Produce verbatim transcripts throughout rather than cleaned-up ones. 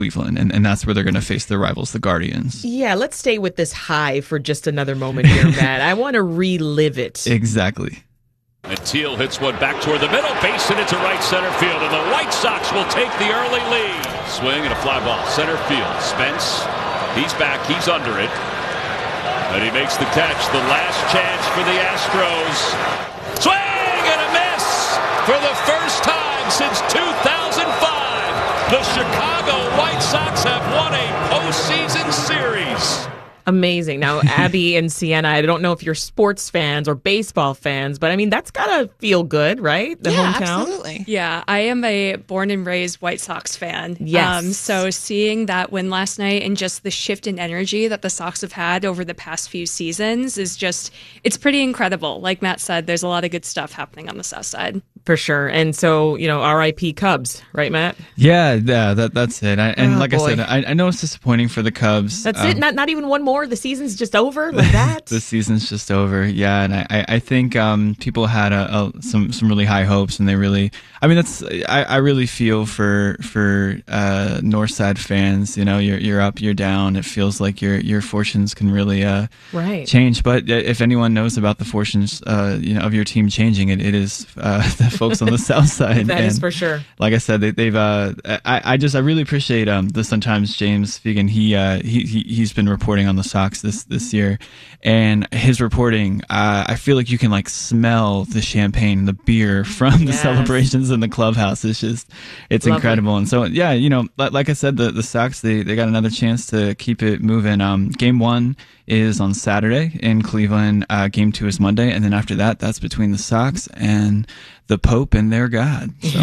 Cleveland, and, and that's where they're going to face their rivals, the Guardians. Yeah, let's stay with this high for just another moment here, Matt. I want to relive it. Exactly. And Teal hits one back toward the middle, base it into right center field, and the White Sox will take the early lead. Swing and a fly ball, center field. Spence, he's back, he's under it. And he makes the catch, the last chance for the Astros. Swing and a miss for the first time since two thousand five. The Chicago White Sox have won a postseason series. Amazing. Now, Abby and Sienna, I don't know if you're sports fans or baseball fans, but I mean, that's got to feel good, right? The yeah, hometown? Absolutely. Yeah, I am a born and raised White Sox fan. Yes. Um, so seeing that win last night and just the shift in energy that the Sox have had over the past few seasons is just, it's pretty incredible. Like Matt said, there's a lot of good stuff happening on the South Side. For sure. And so, you know, R I P Cubs, right, Matt? Yeah, yeah, that that's it. I, and Oh, like boy. I said, I, I know it's disappointing for the Cubs. That's Um, it? Not not even one more? The season's just over like that? The season's just over, yeah, and I, I I think um, people had a, a, some some really high hopes, and they really, I mean, that's I, I really feel for for uh, Northside fans. You know, you're you're up, you're down. It feels like your your fortunes can really uh, right. change. But if anyone knows about the fortunes, uh, you know, of your team changing, it it is uh, the folks on the South Side. That and is for sure. Like I said, they, they've. Uh, I I just I really appreciate um, the Sun-Times James Fegan. He uh he, he he's been reporting on the Sox this this year. And his reporting, uh, I feel like you can like smell the champagne, the beer from the Yes. celebrations in the clubhouse. It's just, it's Lovely. incredible. And so, yeah, you know, like, like I said, the, the Sox, they, they got another chance to keep it moving. Um, game one is on Saturday in Cleveland. Uh, game two is Monday. And then after that, that's between the Sox and the Pope and their God. So.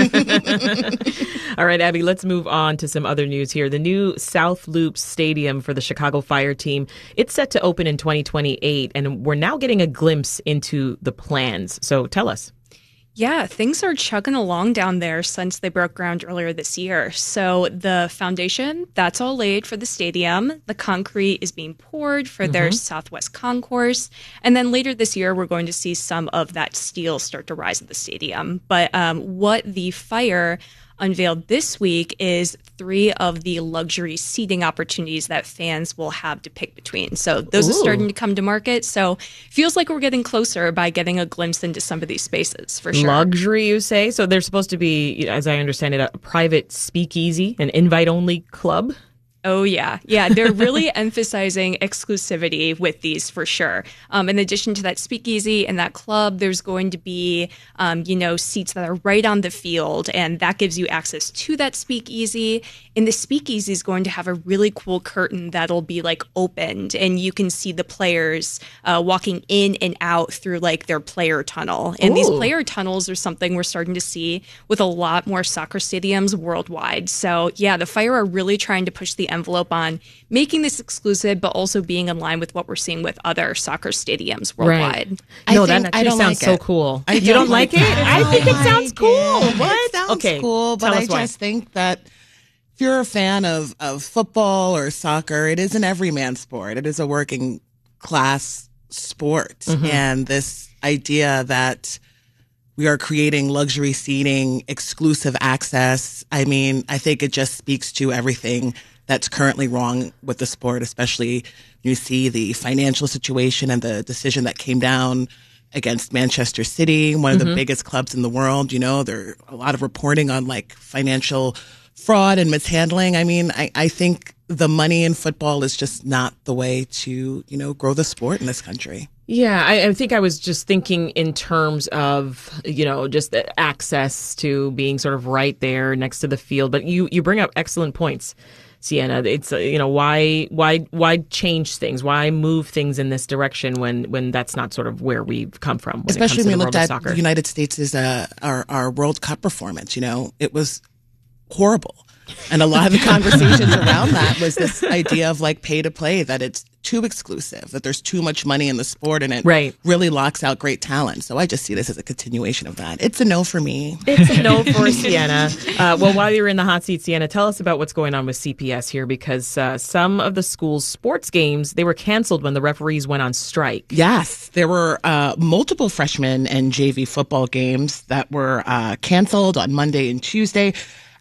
All right, Abby, let's move on to some other news here. The new South Loop Stadium for the Chicago Fire team, it's set to open in twenty twenty-eight, and we're now getting a glimpse into the plans. So tell us. Yeah, things are chugging along down there since they broke ground earlier this year. So the foundation, that's all laid for the stadium. The concrete is being poured for mm-hmm. their Southwest Concourse. And then later this year, we're going to see some of that steel start to rise at the stadium. But um, what the Fire unveiled this week is three of the luxury seating opportunities that fans will have to pick between. So those Ooh. are starting to come to market. So feels like we're getting closer by getting a glimpse into some of these spaces, for sure. Luxury, you say? So they're supposed to be, as I understand it, a private speakeasy, an invite-only club? Oh, yeah. Yeah, they're really emphasizing exclusivity with these for sure. Um, in addition to that speakeasy and that club, there's going to be, um, you know, seats that are right on the field, and that gives you access to that speakeasy. And the speakeasy is going to have a really cool curtain that'll be like opened, and you can see the players uh, walking in and out through like their player tunnel. And Ooh. These player tunnels are something we're starting to see with a lot more soccer stadiums worldwide. So, yeah, the Fire are really trying to push the envelope on making this exclusive, but also being in line with what we're seeing with other soccer stadiums worldwide. Right. I No, think- that I actually don't sounds like so it. cool. I You don't don't like like it? it. I I think it like sounds it. cool. It What? sounds okay. cool, but Tell I us why. just think that if you're a fan of, of football or soccer, it is an everyman sport. It is a working class sport. Mm-hmm. And this idea that we are creating luxury seating, exclusive access, I mean, I think it just speaks to everything that's currently wrong with the sport, especially you see the financial situation and the decision that came down against Manchester City, one of Mm-hmm. the biggest clubs in the world. You know, there are a lot of reporting on like financial fraud and mishandling. I mean, I, I think the money in football is just not the way to, you know, grow the sport in this country. Yeah, I, I think I was just thinking in terms of, you know, just the access to being sort of right there next to the field. But you, you bring up excellent points, Sienna. It's, uh, you know, why why why change things? Why move things in this direction when when that's not sort of where we've come from? When Especially it comes when to we the looked world at of soccer. the United States' uh, our, our World Cup performance, you know, it was horrible. And a lot of the conversations around that was this idea of like pay to play, that it's too exclusive, that there's too much money in the sport, and it Right. really locks out great talent. So I just see this as a continuation of that. It's a no for me. It's a no for Sienna. Uh, well, while you're in the hot seat, Sienna, tell us about what's going on with C P S here, because uh, some of the school's sports games, they were canceled when the referees went on strike. Yes, there were uh, multiple freshman and J V football games that were uh, canceled on Monday and Tuesday.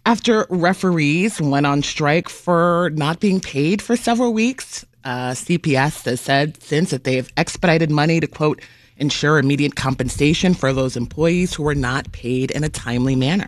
After referees went on strike for not being paid for several weeks, uh, C P S has said since that they have expedited money to, quote, ensure immediate compensation for those employees who were not paid in a timely manner.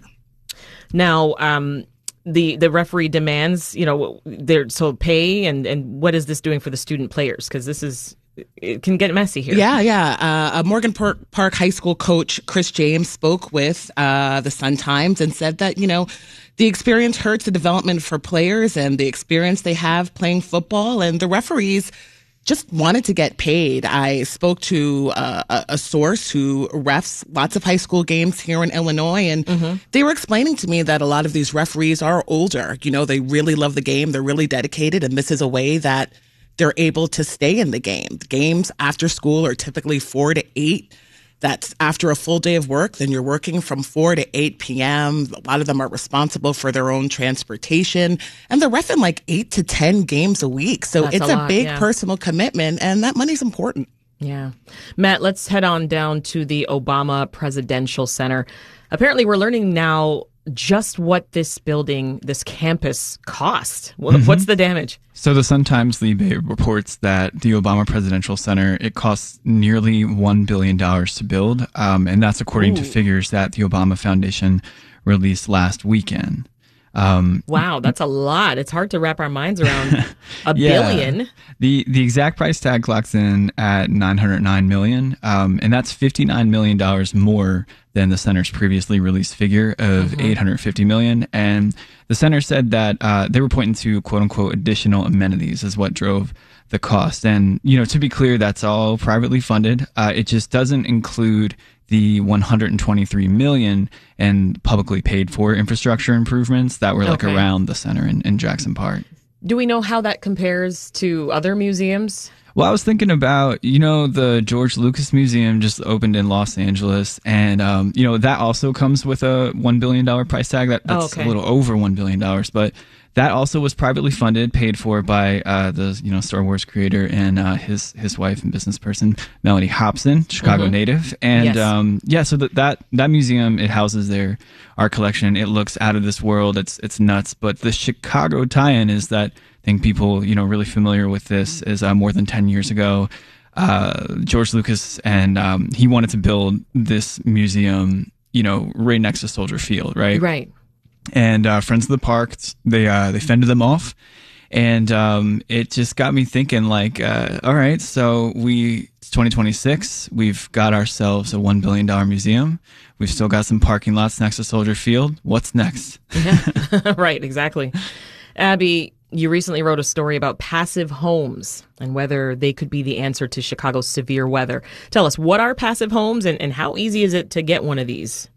Now, um, the the referee demands, you know, their so pay and and what is this doing for the student players? Because this is it can get messy here. Yeah, yeah. Uh, a Morgan Park, Park High School coach, Chris James, spoke with uh, the Sun-Times and said that, you know, the experience hurts the development for players and the experience they have playing football, and the referees just wanted to get paid. I spoke to uh, a, a source who refs lots of high school games here in Illinois, and mm-hmm. they were explaining to me that a lot of these referees are older. You know, they really love the game. They're really dedicated, and this is a way that they're able to stay in the game. Games after school are typically four to eight. That's after a full day of work. Then you're working from four to eight p.m. A lot of them are responsible for their own transportation, and they're reffing like eight to ten games a week. So That's it's a, a lot, big yeah. personal commitment, and that money's important. Yeah. Matt, let's head on down to the Obama Presidential Center. Apparently, we're learning now just what this building, this campus cost. Mm-hmm. What's the damage? So the Sun-Times Lee Bay reports that the Obama Presidential Center, it costs nearly one billion dollars to build. Um, and that's according Ooh. to figures that the Obama Foundation released last weekend. Um, wow, that's a lot. It's hard to wrap our minds around a yeah. billion. The the exact price tag clocks in at nine hundred nine million dollars, um, and that's fifty-nine million dollars more than the center's previously released figure of mm-hmm. eight hundred fifty million dollars. And the center said that uh, they were pointing to quote unquote additional amenities as what drove the cost. And, you know, to be clear, that's all privately funded. Uh, it just doesn't include the one hundred twenty-three million dollars and publicly paid for infrastructure improvements that were like okay. around the center in, in Jackson Park. Do we know how that compares to other museums? Well, I was thinking about, you know, the George Lucas Museum just opened in Los Angeles. And, um, you know, that also comes with a one billion dollars price tag. That, that's oh, okay. a little over one billion dollars. But that also was privately funded, paid for by uh, the, you know, Star Wars creator and uh, his his wife and business person, Melanie Hobson, Chicago mm-hmm. native. And, yes. um, yeah, so that, that that museum, it houses their art collection. It looks out of this world. It's, it's nuts. But the Chicago tie-in is that I think people, you know, really familiar with this is uh, more than ten years ago, uh, George Lucas, and um, he wanted to build this museum, you know, right next to Soldier Field, right? Right. And uh, Friends of the Park, they uh, they fended them off, and um, it just got me thinking, like, uh, all right, so we it's twenty twenty-six, we've got ourselves a one billion dollars museum, we've still got some parking lots next to Soldier Field. What's next? Yeah. Right, exactly. Abby, you recently wrote a story about passive homes and whether they could be the answer to Chicago's severe weather. Tell us, what are passive homes and, and how easy is it to get one of these?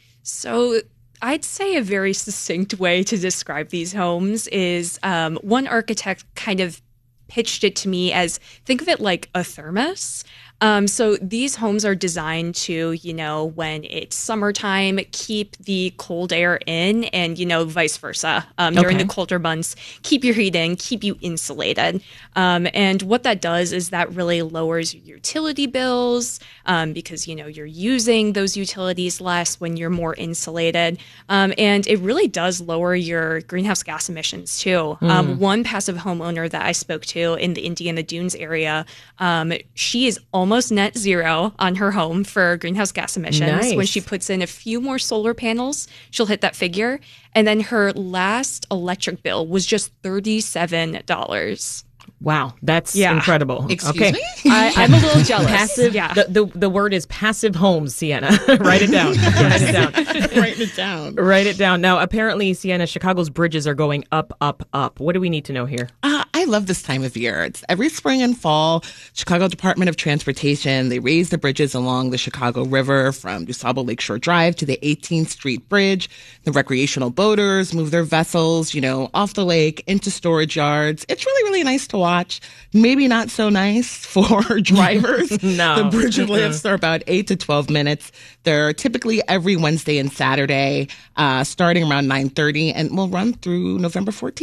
So I'd say a very succinct way to describe these homes is um, one architect kind of pitched it to me as, think of it like a thermos. Um, so these homes are designed to, you know, when it's summertime, keep the cold air in, and, you know, vice versa. Um, during okay. the colder months, keep your heat in, keep you insulated. Um, and what that does is that really lowers your utility bills um, because, you know, you're using those utilities less when you're more insulated. Um, and it really does lower your greenhouse gas emissions, too. Mm. Um, one passive homeowner that I spoke to in the Indiana Dunes area, um, she is almost almost net zero on her home for greenhouse gas emissions. Nice. When she puts in a few more solar panels, she'll hit that figure. And then her last electric bill was just thirty-seven dollars. Wow, that's yeah. incredible. Excuse okay. me? I, I'm a little jealous. Passive. Yeah. The, the the word is passive homes, Sienna. Write it down. Write it down. Write it down. Write it down. Now, apparently, Sienna, Chicago's bridges are going up, up, up. What do we need to know here? Uh, I love this time of year. It's every spring and fall. Chicago Department of Transportation, they raise the bridges along the Chicago River from DuSable Lakeshore Drive to the eighteenth Street Bridge. The recreational boaters move their vessels, you know, off the lake into storage yards. It's really, really nice to watch. Maybe not so nice for drivers. No. The bridge lifts are about eight to twelve minutes. They're typically every Wednesday and Saturday, uh, starting around nine thirty, and will run through November fourteenth.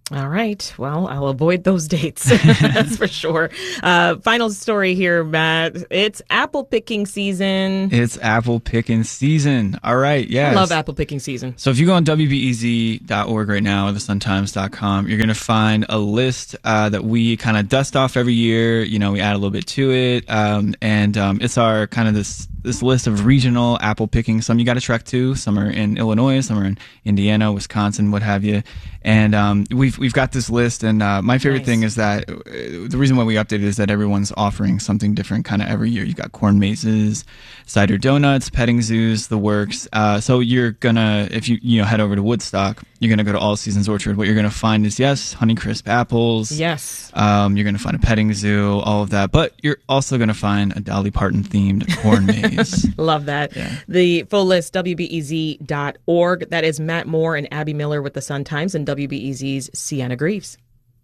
All right. Well, I'll avoid those dates. That's for sure. Uh, final story here, Matt. It's apple picking season. It's apple picking season. All right. Yes. I love apple picking season. So if you go on W B E Z dot org right now, or the sun times dot com, you're going to find a list uh, that we kind of dust off every year. You know, we add a little bit to it. Um, and um, it's our kind of this this list of regional apple picking. Some you got to trek to. Some are in Illinois. Some are in Indiana, Wisconsin, what have you. And um, we've we've got this list. And uh, my favorite Nice. thing is that uh, the reason why we updated is that everyone's offering something different kind of every year. You got corn mazes, cider donuts, petting zoos, the works. Uh, so you're gonna, if you you know head over to Woodstock, you're gonna go to All Seasons Orchard. What you're gonna find is yes, Honeycrisp apples. Yes. Um, you're gonna find a petting zoo, all of that. But you're also gonna find a Dolly Parton themed corn maze. Love that. Yeah. The full list, W B E Z dot org. That is Matt Moore and Abby Miller with the Sun Times and W B E Z's Sienna Greaves.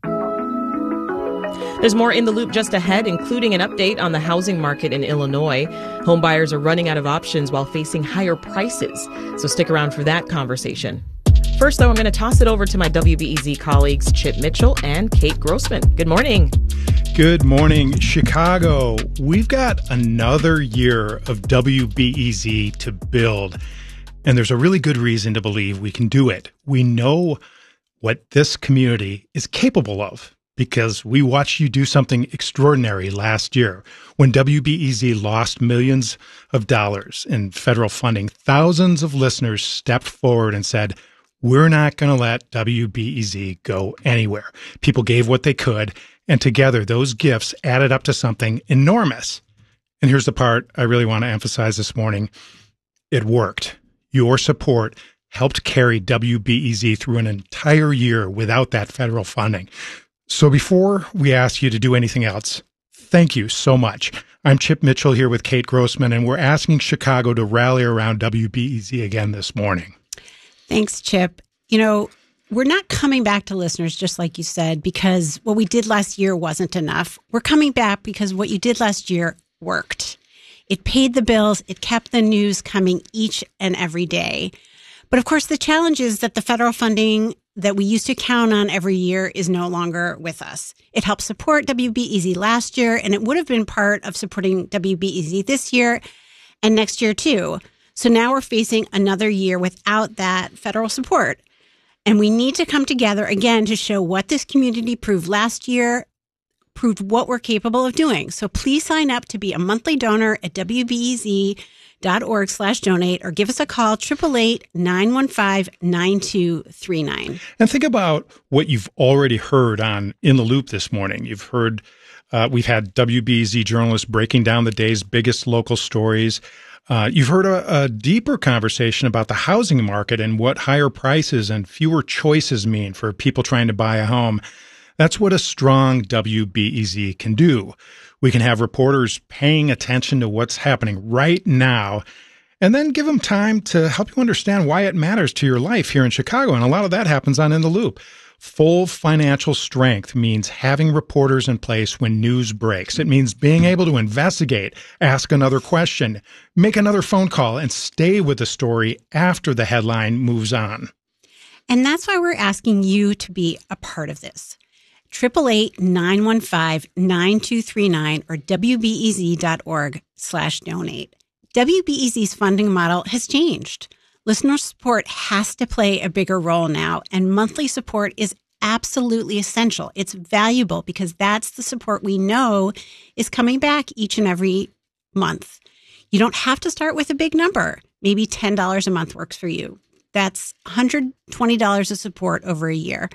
There's more in the loop just ahead, including an update on the housing market in Illinois. Homebuyers are running out of options while facing higher prices. So stick around for that conversation. First, though, I'm going to toss it over to my W B E Z colleagues, Chip Mitchell and Kate Grossman. Good morning. Good morning, Chicago. We've got another year of W B E Z to build, and there's a really good reason to believe we can do it. We know what this community is capable of because we watched you do something extraordinary last year. When W B E Z lost millions of dollars in federal funding, thousands of listeners stepped forward and said, we're not going to let W B E Z go anywhere. People gave what they could, and together those gifts added up to something enormous. And here's the part I really want to emphasize this morning. It worked. Your support helped carry W B E Z through an entire year without that federal funding. So before we ask you to do anything else, thank you so much. I'm Chip Mitchell here with Kate Grossman, and we're asking Chicago to rally around W B E Z again this morning. Thanks, Chip. You know, we're not coming back to listeners, just like you said, because what we did last year wasn't enough. We're coming back because what you did last year worked. It paid the bills. It kept the news coming each and every day. But of course, the challenge is that the federal funding that we used to count on every year is no longer with us. It helped support W B E Z last year, and it would have been part of supporting W B E Z this year and next year too. So now we're facing another year without that federal support. And we need to come together again to show what this community proved last year, proved what we're capable of doing. So please sign up to be a monthly donor at W B E Z dot org slash donate or give us a call, eight eight eight, nine one five, nine two three nine. And think about what you've already heard on In the Loop this morning. You've heard, uh, we've had W B E Z journalists breaking down the day's biggest local stories. Uh, you've heard a, a deeper conversation about the housing market and what higher prices and fewer choices mean for people trying to buy a home. That's what a strong W B E Z can do. We can have reporters paying attention to what's happening right now and then give them time to help you understand why it matters to your life here in Chicago. And a lot of that happens on In the Loop. Full financial strength means having reporters in place when news breaks. It means being able to investigate, ask another question, make another phone call, and stay with the story after the headline moves on. And that's why we're asking you to be a part of this. eight eight eight, nine one five, nine two three nine or W B E Z dot org slash donate. W B E Z's funding model has changed. Listener support has to play a bigger role now, and monthly support is absolutely essential. It's valuable because that's the support we know is coming back each and every month. You don't have to start with a big number. Maybe ten dollars a month works for you. That's one hundred twenty dollars of support over a year.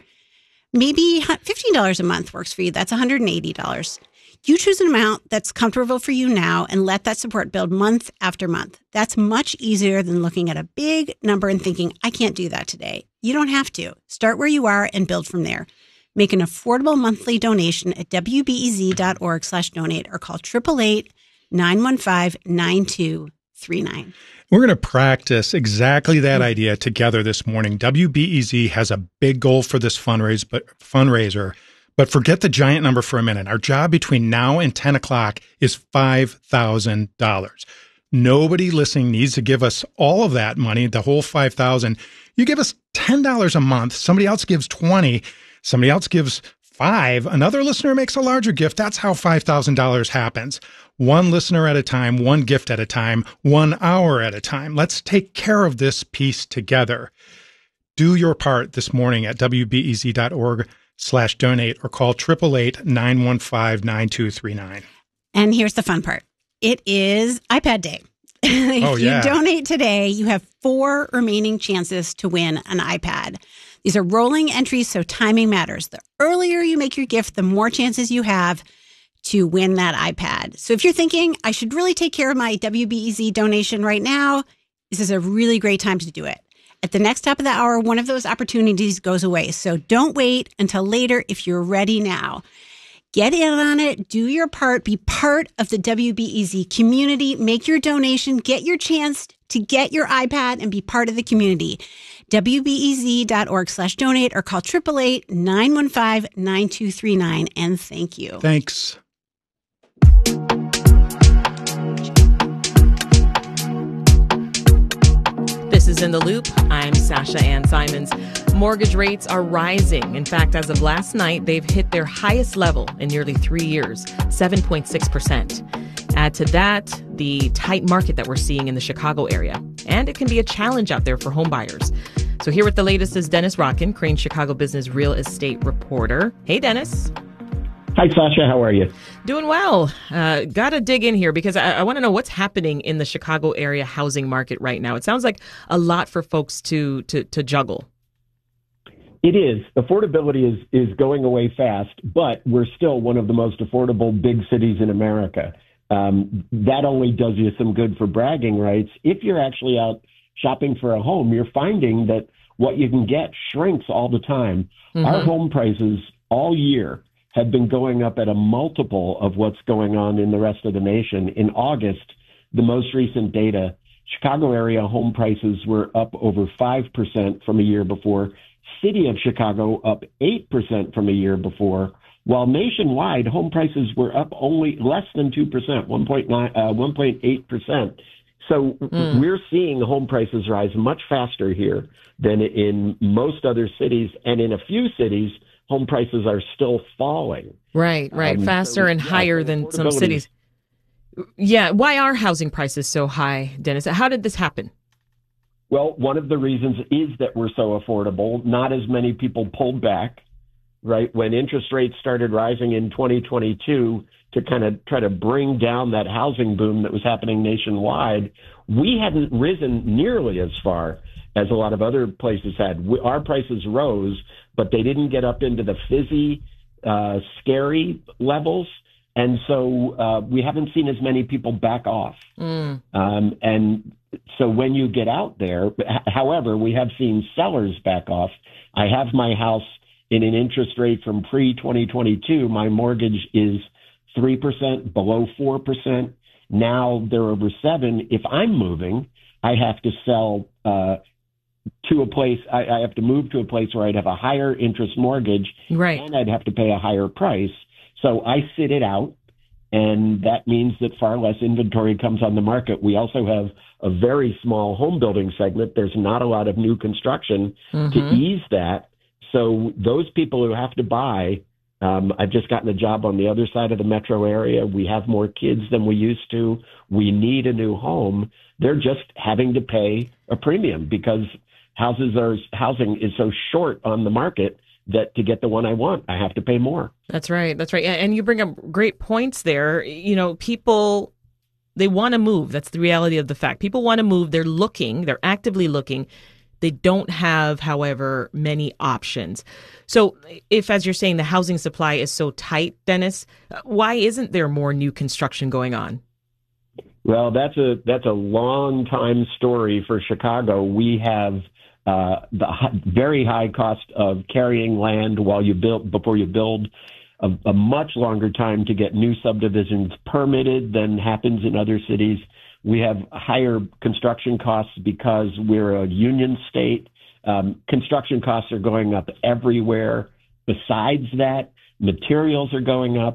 Maybe fifteen dollars a month works for you. That's one hundred eighty dollars. You choose an amount that's comfortable for you now and let that support build month after month. That's much easier than looking at a big number and thinking, I can't do that today. You don't have to. Start where you are and build from there. Make an affordable monthly donation at W B E Z dot org slash donate or call eight eight eight, nine one five, nine two three nine. We're going to practice exactly that idea together this morning. W B E Z has a big goal for this fundraise, but fundraiser. But forget the giant number for a minute. Our job between now and ten o'clock is five thousand dollars. Nobody listening needs to give us all of that money, the whole five thousand dollars. You give us ten dollars a month. Somebody else gives twenty dollars. Somebody else gives five. Another listener makes a larger gift. That's how five thousand dollars happens. One listener at a time, one gift at a time, one hour at a time. Let's take care of this piece together. Do your part this morning at W B E Z dot org slash donate or call eight eight eight, nine one five, nine two three nine. And here's the fun part. It is iPad Day. If oh, yeah. you donate today, you have four remaining chances to win an iPad. These are rolling entries, so timing matters. The earlier you make your gift, the more chances you have to win that iPad. So if you're thinking, I should really take care of my W B E Z donation right now, this is a really great time to do it. At the next top of the hour, one of those opportunities goes away. So don't wait until later if you're ready now. Get in on it, do your part, be part of the W B E Z community, make your donation, get your chance to get your iPad and be part of the community. W B E Z dot org slash donate or call eight eight eight, nine one five, nine two three nine. And thank you. Thanks. This is In the Loop. I'm Sasha Ann Simons. Mortgage rates are rising. In fact, as of last night, they've hit their highest level in nearly three years, seven point six percent. Add to that the tight market that we're seeing in the Chicago area. And it can be a challenge out there for home buyers. So here with the latest is Dennis Rotkin, Crain's Chicago Business Real Estate Reporter. Hey, Dennis. Hi, Sasha. How are you? Doing well. Uh, Got to dig in here because I, I want to know what's happening in the Chicago area housing market right now. It sounds like a lot for folks to to, to juggle. It is. Affordability is, is going away fast, but we're still one of the most affordable big cities in America. Um, that only does you some good for bragging rights. If you're actually out shopping for a home, you're finding that what you can get shrinks all the time. Mm-hmm. Our home prices all year have been going up at a multiple of what's going on in the rest of the nation. In August, the most recent data, Chicago area home prices were up over five percent from a year before. City of Chicago up eight percent from a year before, while nationwide home prices were up only less than two percent, one point eight percent. So mm. we're seeing home prices rise much faster here than in most other cities. And in a few cities, home prices are still falling. Right, right. Um, Faster so, and yeah, higher than some cities. Yeah. Why are housing prices so high, Dennis? How did this happen? Well, one of the reasons is that we're so affordable. Not as many people pulled back, right? When interest rates started rising in twenty twenty-two to kind of try to bring down that housing boom that was happening nationwide, we hadn't risen nearly as far as a lot of other places had. We, our prices rose, but they didn't get up into the fizzy, uh, scary levels. And so uh, we haven't seen as many people back off. Mm. Um, and so when you get out there, however, we have seen sellers back off. I have my house in an interest rate from pre twenty twenty-two. My mortgage is three percent, below four percent. Now they're over seven. If I'm moving, I have to sell uh, to a place, I, I have to move to a place where I'd have a higher interest mortgage, right, and I'd have to pay a higher price. So I sit it out, and that means that far less inventory comes on the market. We also have a very small home building segment. There's not a lot of new construction mm-hmm. to ease that. So those people who have to buy, um, I've just gotten a job on the other side of the metro area. We have more kids than we used to. We need a new home. They're just having to pay a premium because houses are housing is so short on the market that to get the one I want, I have to pay more. That's right. That's right. And you bring up great points there. You know, people, they want to move. That's the reality of the fact. People want to move. They're looking. They're actively looking. They don't have, however, many options. So if, as you're saying, the housing supply is so tight, Dennis, why isn't there more new construction going on? Well, that's a that's a long time story for Chicago. We have Uh, the h- very high cost of carrying land while you build before you build, a, a much longer time to get new subdivisions permitted than happens in other cities. We have higher construction costs because we're a union state. Um, construction costs are going up everywhere. Besides that, materials are going up.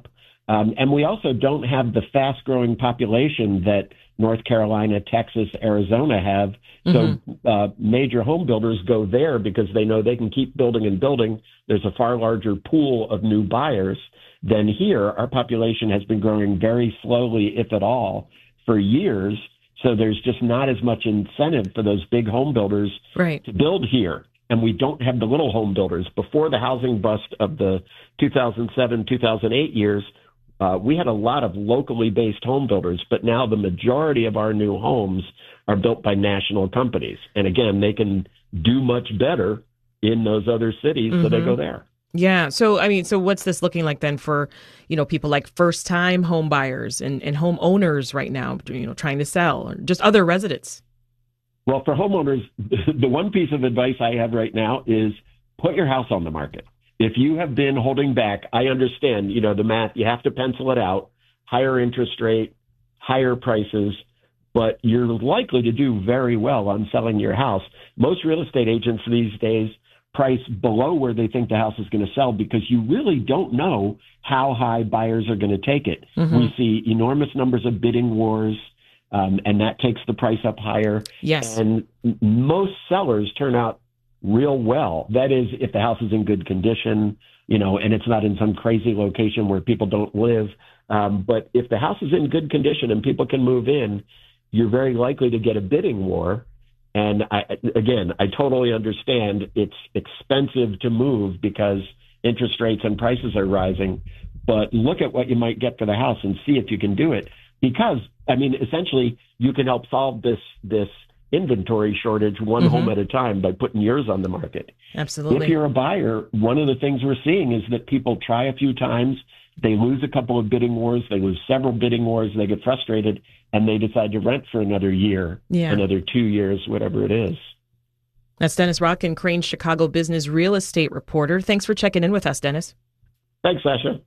Um, and we also don't have the fast-growing population that North Carolina, Texas, Arizona have. So uh, major home builders go there because they know they can keep building and building. There's a far larger pool of new buyers than here. Our population has been growing very slowly, if at all, for years. So there's just not as much incentive for those big home builders right. to build here. And we don't have the little home builders. Before the housing bust of the two thousand seven, two thousand eight years, Uh, we had a lot of locally based home builders, but now the majority of our new homes are built by national companies. And again, they can do much better in those other cities, mm-hmm. so they go there. Yeah. So, I mean, so what's this looking like then for, you know, people like first time home buyers and, and home owners right now, you know, trying to sell or just other residents? Well, for homeowners, the one piece of advice I have right now is put your house on the market. If you have been holding back, I understand, you know, the math, you have to pencil it out, higher interest rate, higher prices, but you're likely to do very well on selling your house. Most real estate agents these days price below where they think the house is going to sell because you really don't know how high buyers are going to take it. Mm-hmm. We see enormous numbers of bidding wars, um, and that takes the price up higher. Yes. And most sellers turn out real well. That is, if the house is in good condition, you know, and it's not in some crazy location where people don't live. Um, but if the house is in good condition and people can move in, you're very likely to get a bidding war. And I, again, I totally understand it's expensive to move because interest rates and prices are rising. But look at what you might get for the house and see if you can do it. Because, I mean, essentially, you can help solve this this inventory shortage one mm-hmm. home at a time by putting yours on the market. Absolutely. If you're a buyer, one of the things we're seeing is that people try a few times, they lose a couple of bidding wars, they lose several bidding wars, they get frustrated, and they decide to rent for another year, yeah. another two years, whatever it is. That's Dennis Rotkin, Crain's Chicago business real estate reporter. Thanks for checking in with us, Dennis. Thanks, Sasha.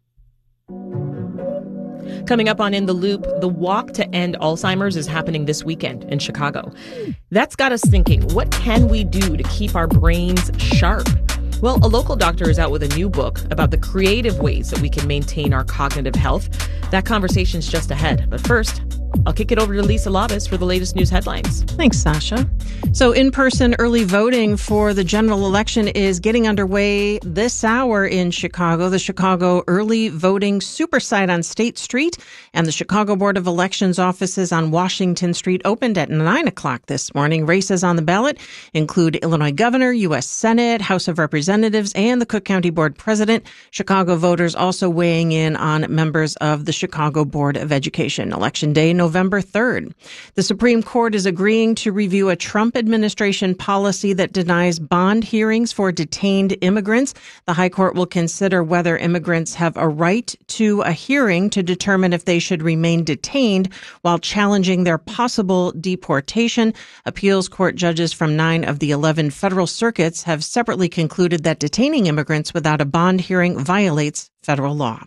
Coming up on In the Loop, the walk to end Alzheimer's is happening this weekend in Chicago. That's got us thinking, what can we do to keep our brains sharp? Well, a local doctor is out with a new book about the creative ways that we can maintain our cognitive health. That conversation's just ahead. But first, I'll kick it over to Lisa Labus for the latest news headlines. Thanks, Sasha. So in-person early voting for the general election is getting underway this hour in Chicago. The Chicago Early Voting Super Site on State Street and the Chicago Board of Elections offices on Washington Street opened at nine o'clock this morning. Races on the ballot include Illinois Governor, U S Senate, House of Representatives, and the Cook County Board President. Chicago voters also weighing in on members of the Chicago Board of Education. Election Day, November third. The Supreme Court is agreeing to review a Trump administration policy that denies bond hearings for detained immigrants. The High Court will consider whether immigrants have a right to a hearing to determine if they should remain detained while challenging their possible deportation. Appeals court judges from nine of the eleven federal circuits have separately concluded that detaining immigrants without a bond hearing violates federal law.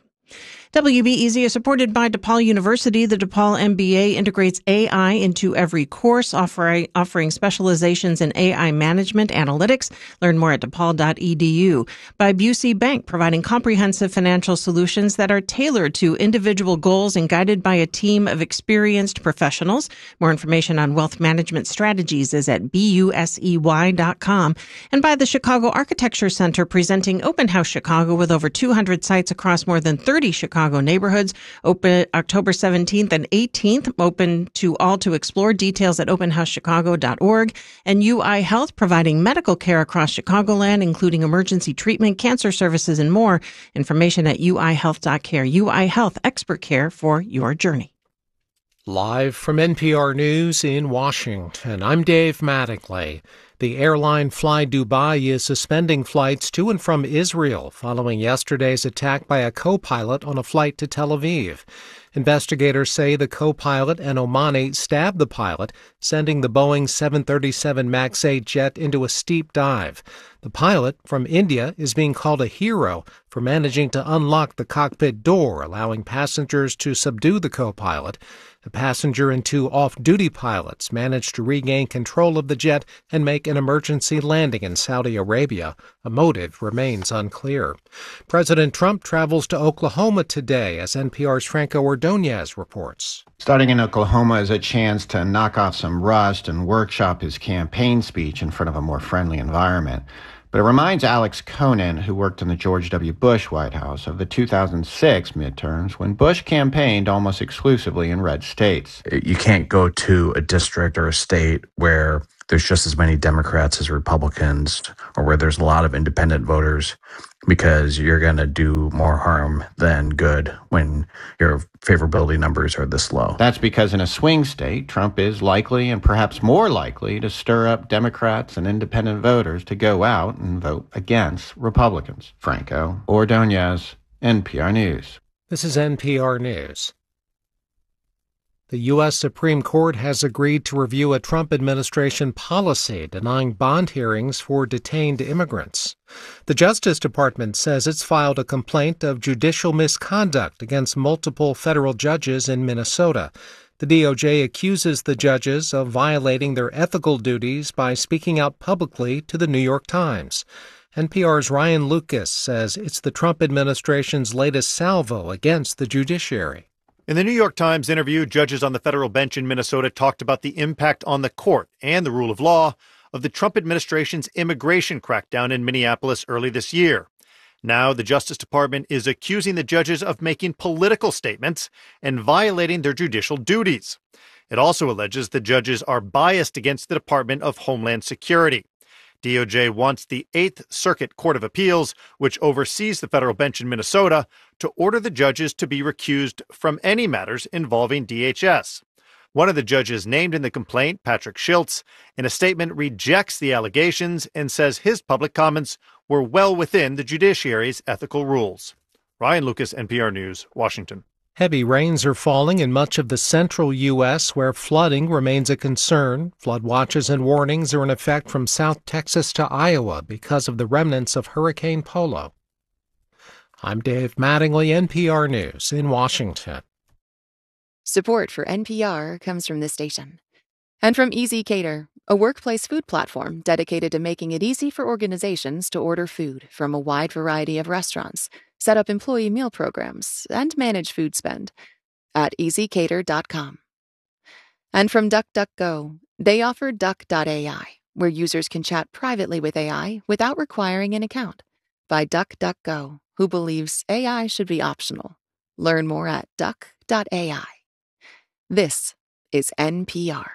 W B E Z is supported by DePaul University. The DePaul M B A integrates A I into every course, offering, offering specializations in A I management analytics. Learn more at DePaul dot E D U. By Busey Bank, providing comprehensive financial solutions that are tailored to individual goals and guided by a team of experienced professionals. More information on wealth management strategies is at busey dot com. And by the Chicago Architecture Center, presenting Open House Chicago with over two hundred sites across more than thirty Chicago neighborhoods. Open October seventeenth and eighteenth, open to all to explore. Details at open house chicago dot org. And U I Health, providing medical care across Chicagoland, including emergency treatment, cancer services, and more. Information at u i health dot care. U I Health, expert care for your journey. Live from N P R News in Washington, I'm Dave Mattingly. The airline Fly Dubai is suspending flights to and from Israel following yesterday's attack by a co-pilot on a flight to Tel Aviv. Investigators say the co-pilot and Omani stabbed the pilot, sending the Boeing seven thirty-seven MAX eight jet into a steep dive. The pilot, from India, is being called a hero for managing to unlock the cockpit door, allowing passengers to subdue the co-pilot. The passenger and two off-duty pilots managed to regain control of the jet and make an an emergency landing in Saudi Arabia. A motive remains unclear. President Trump travels to Oklahoma today, as N P R's Franco Ordonez reports. Starting in Oklahoma is a chance to knock off some rust and workshop his campaign speech in front of a more friendly environment. But it reminds Alex Conan, who worked in the George W. Bush White House, of the two thousand six midterms when Bush campaigned almost exclusively in red states. You can't go to a district or a state where there's just as many Democrats as Republicans, or where there's a lot of independent voters, because you're going to do more harm than good when your favorability numbers are this low. That's because in a swing state, Trump is likely and perhaps more likely to stir up Democrats and independent voters to go out and vote against Republicans. Franco Ordonez, N P R News. This is N P R News. The U S. Supreme Court has agreed to review a Trump administration policy denying bond hearings for detained immigrants. The Justice Department says it's filed a complaint of judicial misconduct against multiple federal judges in Minnesota. The D O J accuses the judges of violating their ethical duties by speaking out publicly to the New York Times. N P R's Ryan Lucas says it's the Trump administration's latest salvo against the judiciary. In the New York Times interview, judges on the federal bench in Minnesota talked about the impact on the court and the rule of law of the Trump administration's immigration crackdown in Minneapolis early this year. Now, the Justice Department is accusing the judges of making political statements and violating their judicial duties. It also alleges the judges are biased against the Department of Homeland Security. D O J wants the Eighth Circuit Court of Appeals, which oversees the federal bench in Minnesota, to order the judges to be recused from any matters involving D H S. One of the judges named in the complaint, Patrick Schiltz, in a statement rejects the allegations and says his public comments were well within the judiciary's ethical rules. Ryan Lucas, N P R News, Washington. Heavy rains are falling in much of the central U S, where flooding remains a concern. Flood watches and warnings are in effect from South Texas to Iowa because of the remnants of Hurricane Polo. I'm Dave Mattingly, N P R News in Washington. Support for N P R comes from this station. And from Easy Cater, a workplace food platform dedicated to making it easy for organizations to order food from a wide variety of restaurants, set up employee meal programs, and manage food spend at easy cater dot com. And from DuckDuckGo, they offer Duck dot A I, where users can chat privately with A I without requiring an account, by DuckDuckGo, who believes A I should be optional. Learn more at duck dot A I. This is N P R.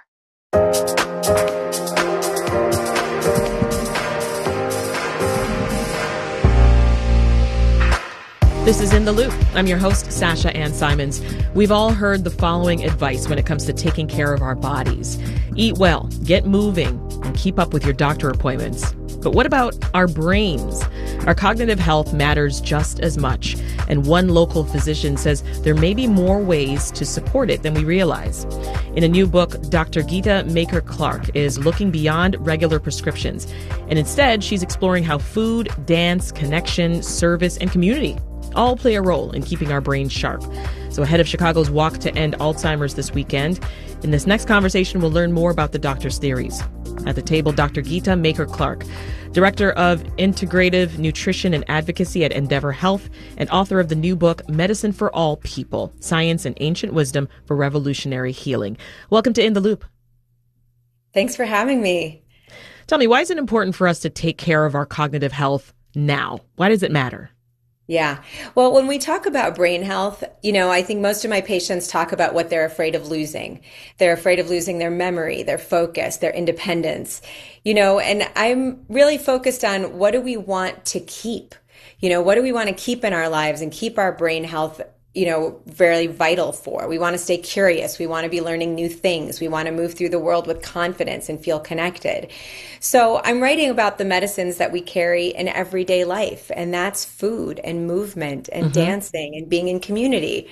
This is In the Loop. I'm your host, Sasha Ann Simons. We've all heard the following advice when it comes to taking care of our bodies. Eat well, get moving, and keep up with your doctor appointments. But what about our brains? Our cognitive health matters just as much, and one local physician says there may be more ways to support it than we realize. In a new book, Doctor Geeta Maker-Clark is looking beyond regular prescriptions, and instead she's exploring how food, dance, connection, service, and community all play a role in keeping our brains sharp. So ahead of Chicago's Walk to End Alzheimer's this weekend, in this next conversation, we'll learn more about the doctor's theories. At the table, Doctor Geeta Maker-Clark, Director of Integrative Nutrition and Advocacy at Endeavor Health and author of the new book, Medicine for All People, Science and Ancient Wisdom for Revolutionary Healing. Welcome to In the Loop. Thanks for having me. Tell me, why is it important for us to take care of our cognitive health now? Why does it matter? Yeah. Well, when we talk about brain health, you know, I think most of my patients talk about what they're afraid of losing. They're afraid of losing their memory, their focus, their independence, you know, and I'm really focused on what do we want to keep? You know, what do we want to keep in our lives and keep our brain health, you know, very vital for? We want to stay curious. We want to be learning new things. We want to move through the world with confidence and feel connected. So I'm writing about the medicines that we carry in everyday life, and that's food and movement and mm-hmm. dancing and being in community.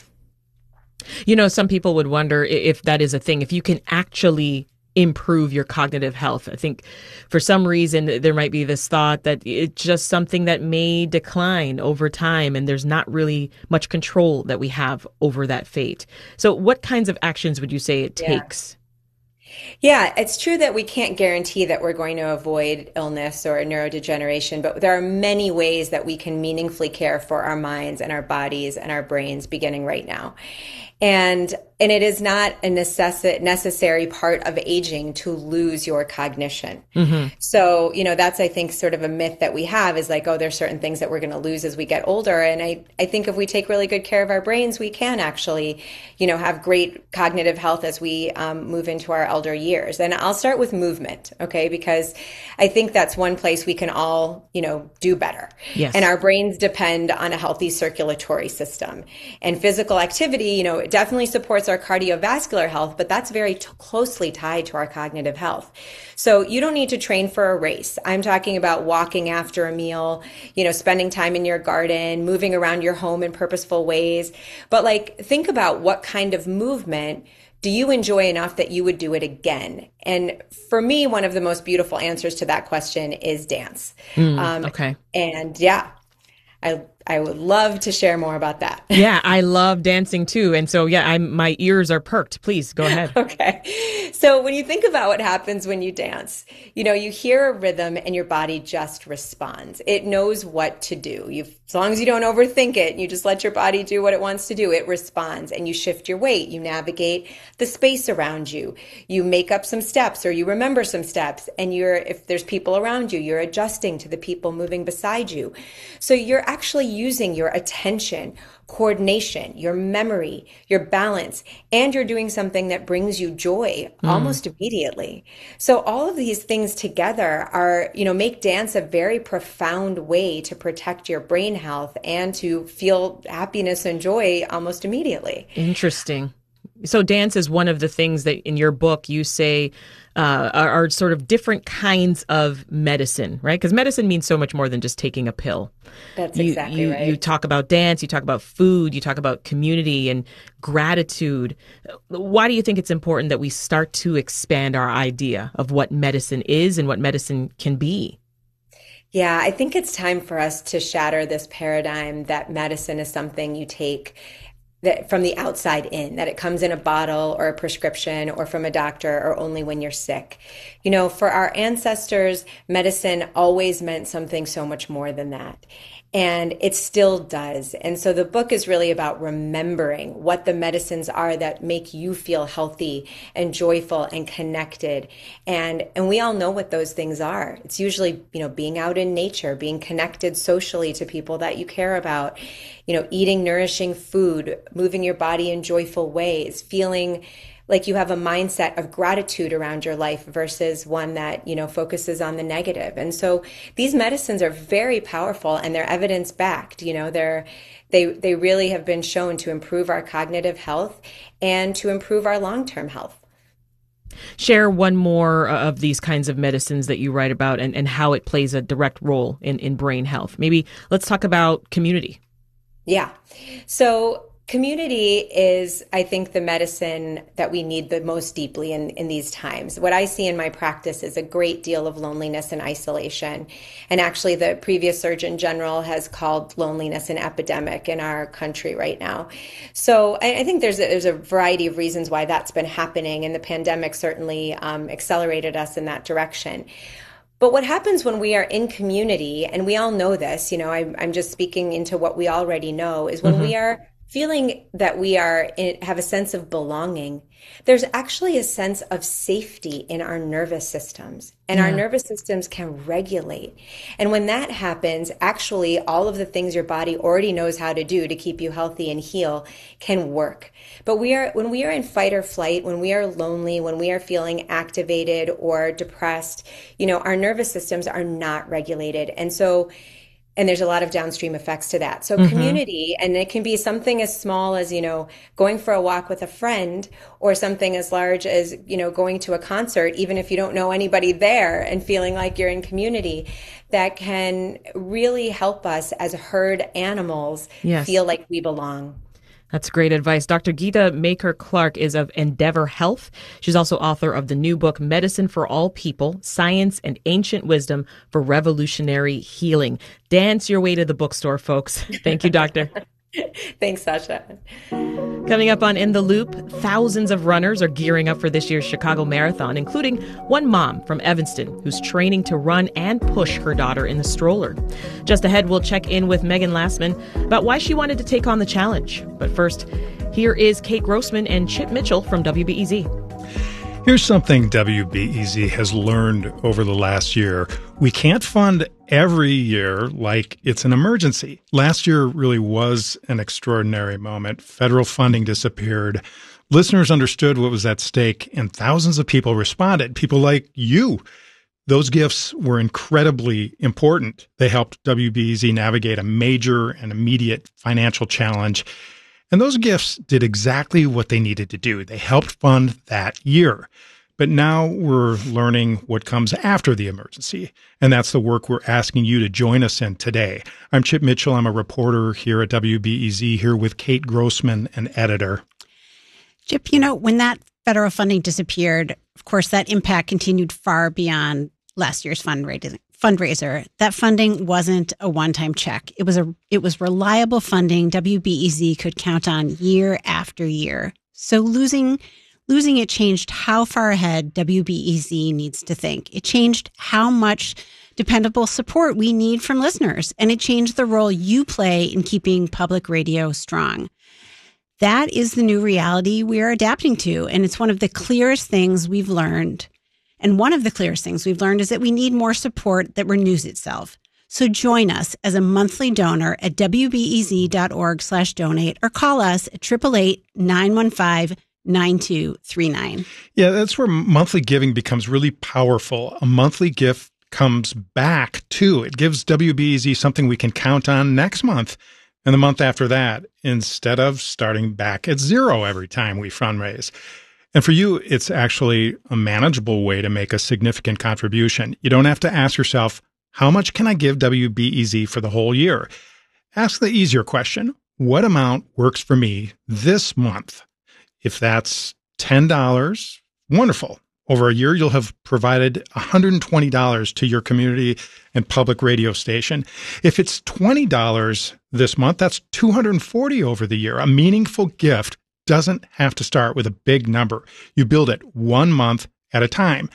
You know, some people would wonder if that is a thing, if you can actually improve your cognitive health. I think for some reason there might be this thought that it's just something that may decline over time and there's not really much control that we have over that fate. So what kinds of actions would you say it yeah. takes? Yeah, it's true that we can't guarantee that we're going to avoid illness or neurodegeneration, but there are many ways that we can meaningfully care for our minds and our bodies and our brains beginning right now. And and it is not a necess- necessary part of aging to lose your cognition. Mm-hmm. So, you know, that's, I think, sort of a myth that we have is like, oh, there's certain things that we're going to lose as we get older. And I, I think if we take really good care of our brains, we can actually, you know, have great cognitive health as we um, move into our elder years. And I'll start with movement, okay, because I think that's one place we can all, you know, do better. Yes. And our brains depend on a healthy circulatory system. And physical activity, you know, it definitely supports our cardiovascular health, but that's very t- closely tied to our cognitive health. So you don't need to train for a race. I'm talking about walking after a meal, you know, spending time in your garden, moving around your home in purposeful ways. But like, think about what kind of movement do you enjoy enough that you would do it again? And for me, one of the most beautiful answers to that question is dance. Mm, um, okay. And yeah, I I would love to share more about that. Yeah, I love dancing too. And so, yeah, I'm, my ears are perked. Please go ahead. Okay. So when you think about what happens when you dance, you know, you hear a rhythm and your body just responds. It knows what to do. You, as long as you don't overthink it, you just let your body do what it wants to do. It responds and you shift your weight. You navigate the space around you. You make up some steps or you remember some steps. And you're, if there's people around you, you're adjusting to the people moving beside you. So you're actually using your attention, coordination, your memory, your balance, and you're doing something that brings you joy mm. almost immediately. So all of these things together are, you know, make dance a very profound way to protect your brain health and to feel happiness and joy almost immediately. Interesting. So dance is one of the things that in your book you say uh, are, are sort of different kinds of medicine, right? Because medicine means so much more than just taking a pill. That's you, exactly you, right. You talk about dance, you talk about food, you talk about community and gratitude. Why do you think it's important that we start to expand our idea of what medicine is and what medicine can be? Yeah, I think it's time for us to shatter this paradigm that medicine is something you take that from the outside in, that it comes in a bottle or a prescription or from a doctor or only when you're sick. You know, for our ancestors, medicine always meant something so much more than that. And it still does. And so the book is really about remembering what the medicines are that make you feel healthy and joyful and connected. And and we all know what those things are. It's usually, you know, being out in nature, being connected socially to people that you care about, you know, eating nourishing food, moving your body in joyful ways, feeling like you have a mindset of gratitude around your life versus one that, you know, focuses on the negative. And so these medicines are very powerful and they're evidence backed. You know, they're, they, they really have been shown to improve our cognitive health and to improve our long-term health. Share one more of these kinds of medicines that you write about and, and how it plays a direct role in, in brain health. Maybe let's talk about community. Yeah. So community is, I think, the medicine that we need the most deeply in, in these times. What I see in my practice is a great deal of loneliness and isolation. And actually, the previous Surgeon General has called loneliness an epidemic in our country right now. So I, I think there's a, there's a variety of reasons why that's been happening. And the pandemic certainly um, accelerated us in that direction. But what happens when we are in community, and we all know this, you know, I, I'm just speaking into what we already know, is when mm-hmm. we are feeling that we are in, have a sense of belonging, there's actually a sense of safety in our nervous systems, and yeah. our nervous systems can regulate. And when that happens, actually all of the things your body already knows how to do to keep you healthy and heal can work. But we are, when we are in fight or flight, when we are lonely, when we are feeling activated or depressed, you know, our nervous systems are not regulated. And so And there's a lot of downstream effects to that. So mm-hmm. community, and it can be something as small as, you know, going for a walk with a friend, or something as large as, you know, going to a concert, even if you don't know anybody there, and feeling like you're in community, that can really help us as herd animals yes. feel like we belong. That's great advice. Doctor Geeta Maker-Clark is of Endeavor Health. She's also author of the new book, Medicine for All People, Science and Ancient Wisdom for Revolutionary Healing. Dance your way to the bookstore, folks. Thank you, Doctor. Thanks, Sasha. Coming up on In the Loop, thousands of runners are gearing up for this year's Chicago Marathon, including one mom from Evanston who's training to run and push her daughter in the stroller. Just ahead, we'll check in with Megan Lassman about why she wanted to take on the challenge. But first, here is Kate Grossman and Chip Mitchell from W B E Z. Here's something W B E Z has learned over the last year. We can't fund every year like it's an emergency. Last year really was an extraordinary moment. Federal funding disappeared. Listeners understood what was at stake, and thousands of people responded. People like you. Those gifts were incredibly important. They helped W B E Z navigate a major and immediate financial challenge. And those gifts did exactly what they needed to do. They helped fund that year. But now we're learning what comes after the emergency. And that's the work we're asking you to join us in today. I'm Chip Mitchell. I'm a reporter here at W B E Z, here with Kate Grossman, an editor. Chip, you know, when that federal funding disappeared, of course, that impact continued far beyond last year's fundraising. fundraiser. That funding wasn't a one-time check. It was a it was reliable funding W B E Z could count on year after year. So losing losing it changed how far ahead W B E Z needs to think. It changed how much dependable support we need from listeners, and it changed the role you play in keeping public radio strong. That is the new reality we are adapting to, and it's one of the clearest things we've learned. And one of the clearest things we've learned is that we need more support that renews itself. So join us as a monthly donor at W B E Z dot org slash donate or call us at eight eight eight, nine one five, nine two three nine. Yeah, that's where monthly giving becomes really powerful. A monthly gift comes back, too. It gives W B E Z something we can count on next month and the month after that, instead of starting back at zero every time we fundraise. And for you, it's actually a manageable way to make a significant contribution. You don't have to ask yourself, how much can I give W B E Z for the whole year? Ask the easier question, what amount works for me this month? If that's ten dollars, wonderful. Over a year, you'll have provided one hundred twenty dollars to your community and public radio station. If it's twenty dollars this month, that's two hundred forty dollars over the year. A meaningful gift doesn't have to start with a big number. You build it one month at a time.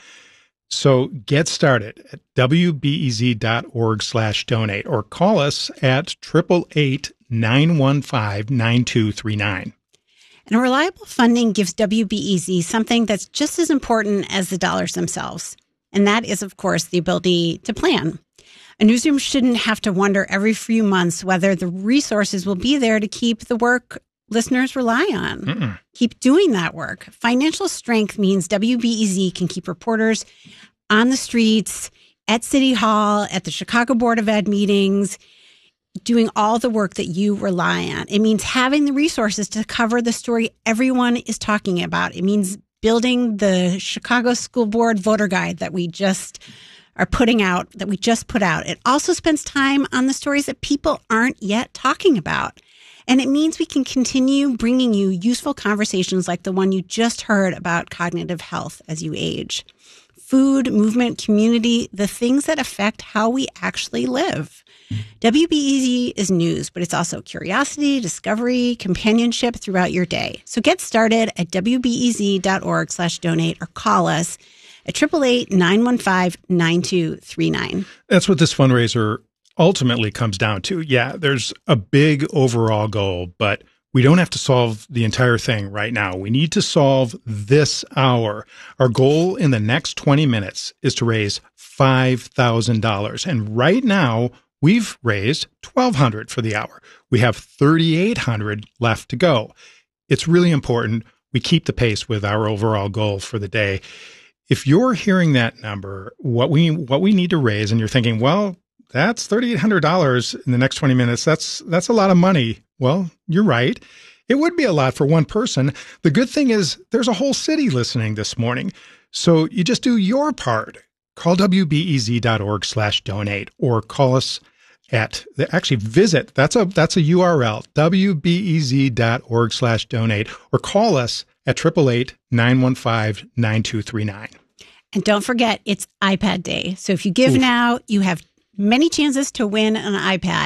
So get started at W B E Z dot org slash donate or call us at eight eight eight, nine one five, nine two three nine. And reliable funding gives W B E Z something that's just as important as the dollars themselves. And that is, of course, the ability to plan. A newsroom shouldn't have to wonder every few months whether the resources will be there to keep the work listeners rely on. Mm-mm. Keep doing that work. Financial strength means W B E Z can keep reporters on the streets, at City Hall, at the Chicago Board of Ed meetings, doing all the work that you rely on. It means having the resources to cover the story everyone is talking about. It means building the Chicago School Board voter guide that we just are putting out, that we just put out. It also spends time on the stories that people aren't yet talking about. And it means we can continue bringing you useful conversations like the one you just heard about cognitive health as you age. Food, movement, community, the things that affect how we actually live. W B E Z is news, but it's also curiosity, discovery, companionship throughout your day. So get started at W B E Z dot org slash donate or call us at eight eight eight, nine one five, nine two three nine. That's what this fundraiser ultimately comes down to. Yeah, there's a big overall goal, but we don't have to solve the entire thing right now. We need to solve this hour. Our goal in the next twenty minutes is to raise five thousand dollars. And right now, we've raised twelve hundred dollars for the hour. We have thirty-eight hundred dollars left to go. It's really important we keep the pace with our overall goal for the day. If you're hearing that number, what we what we need to raise, and you're thinking, well, that's thirty-eight hundred dollars in the next twenty minutes. That's that's a lot of money. Well, you're right. It would be a lot for one person. The good thing is there's a whole city listening this morning. So you just do your part. Call W B E Z dot org slash donate or call us at the, actually visit. That's a that's a U R L, W B E Z dot org slash donate or call us at eight eight eight, nine one five, nine two three nine. And don't forget, it's iPad Day. So if you give Oof. now, you have many chances to win an iPad.